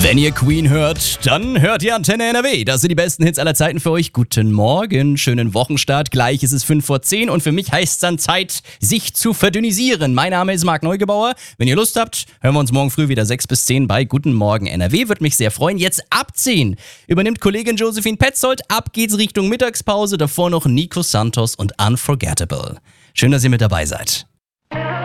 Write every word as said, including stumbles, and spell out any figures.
Wenn ihr Queen hört, dann hört ihr Antenne N R W. Das sind die besten Hits aller Zeiten für euch. Guten Morgen, schönen Wochenstart. Gleich ist es fünf vor zehn und für mich heißt es dann Zeit, sich zu verdünnisieren. Mein Name ist Marc Neugebauer. Wenn ihr Lust habt, hören wir uns morgen früh wieder sechs bis zehn bei Guten Morgen N R W. Würde mich sehr freuen. Jetzt ab zehn übernimmt Kollegin Josephine Petzold. Ab geht's Richtung Mittagspause. Davor noch Nico Santos und Unforgettable. Schön, dass ihr mit dabei seid.